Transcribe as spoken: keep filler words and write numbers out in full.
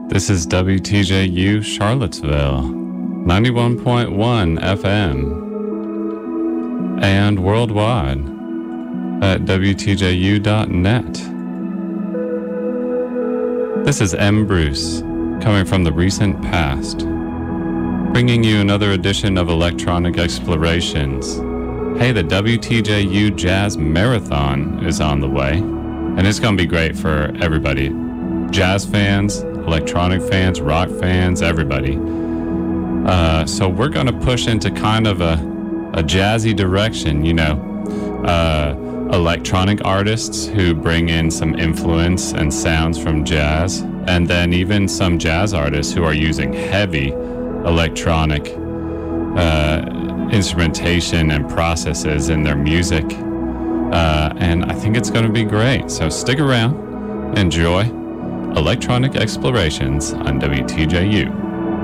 This is W T J U Charlottesville, ninety-one point one F M, and worldwide at W T J U dot net. This is M. Bruce, coming from the recent past, bringing you another edition of Electronic Explorations. Hey, the W T J U Jazz Marathon is on the way, and it's going to be great for everybody. Jazz fans, electronic fans, rock fans, everybody. Uh, so we're going to push into kind of a, a jazzy direction, you know. Uh, electronic artists who bring in some influence and sounds from jazz, and then even some jazz artists who are using heavy electronic uh, instrumentation and processes in their music. Uh, and I think it's going to be great. So stick around, enjoy Electronic Explorations on W T J U.